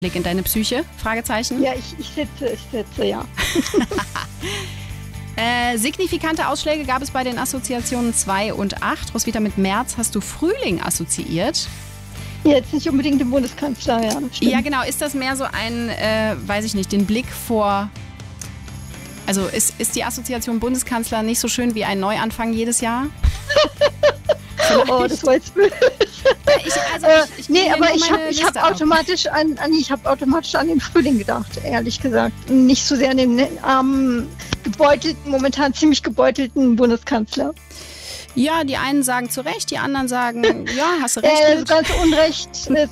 Blick in deine Psyche? Fragezeichen. Ja, ich sitze, ja. Signifikante Ausschläge gab es bei den Assoziationen 2 und 8. Roswitha, mit März hast du Frühling assoziiert. Jetzt nicht unbedingt den Bundeskanzler, ja. Stimmt. Ja, genau. Ist das mehr so ein, weiß ich nicht, den Blick vor... Also ist die Assoziation Bundeskanzler nicht so schön wie ein Neuanfang jedes Jahr? Oh, das war jetzt böse. Ich habe automatisch an den Frühling gedacht, ehrlich gesagt. Nicht so sehr an den armen, momentan ziemlich gebeutelten Bundeskanzler. Ja, die einen sagen zu Recht, die anderen sagen, ja, hast du recht. Ganz Unrecht,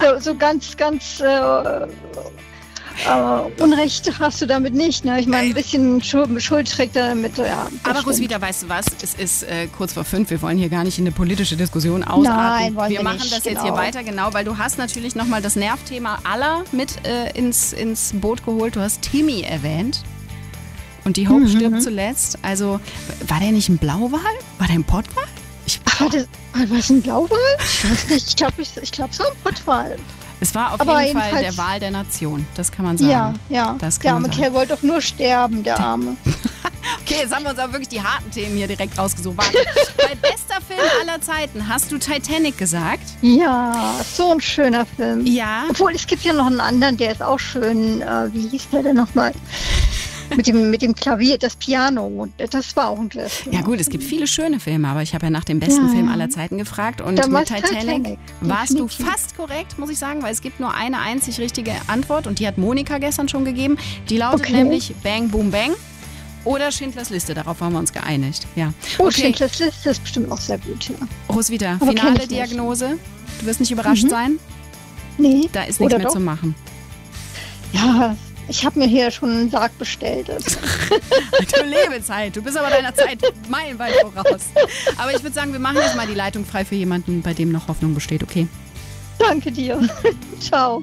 Unrecht hast du damit nicht. Ne? Ich meine, ein bisschen Schuld trägt er damit. Ja, aber Roswitha, weißt du was? Es ist kurz vor 5. Wir wollen hier gar nicht in eine politische Diskussion ausarten. Nein, wir machen das jetzt hier weiter, genau, weil du hast natürlich nochmal das Nervthema aller mit ins Boot geholt. Du hast Timmy erwähnt. Und die Hope stirbt zuletzt. Also, war der nicht ein Blauwal? War der ein Pottwal? War das ein Blauwal? Ich weiß nicht. Ich glaube, es war ein Pottwal. Es war auf jeden Fall der Wal der Nation, das kann man sagen. Ja. Der arme Kerl wollte doch nur sterben, der Arme. Okay, jetzt haben wir uns aber wirklich die harten Themen hier direkt rausgesucht. Warte, bei bester Film aller Zeiten hast du Titanic gesagt? Ja, so ein schöner Film. Ja. Obwohl, es gibt ja noch einen anderen, der ist auch schön. Wie hieß der denn nochmal? Mit dem Klavier, das Piano. Das war auch ein Film. Ja gut, es gibt viele schöne Filme, aber ich habe ja nach dem besten Film aller Zeiten gefragt. Und mit Titanic warst du fast korrekt, muss ich sagen, weil es gibt nur eine einzig richtige Antwort und die hat Monika gestern schon gegeben. Die lautet nämlich Bang Boom Bang oder Schindlers Liste. Darauf haben wir uns geeinigt. Ja. Okay. Schindlers Liste ist bestimmt auch sehr gut. Ja. Roswitha, finale Diagnose. Du wirst nicht überrascht sein? Nee. Da ist nichts mehr zu machen. Ja, ich habe mir hier schon einen Sarg bestellt. Du Lebenszeit, du bist aber deiner Zeit meilenweit voraus. Aber ich würde sagen, wir machen jetzt mal die Leitung frei für jemanden, bei dem noch Hoffnung besteht, okay? Danke dir. Ciao.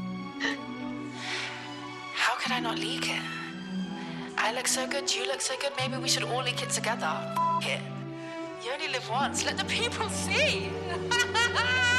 How could I not leak it? I look so good, you look so good, maybe we should all leak it together. It. You only live once, let the people see.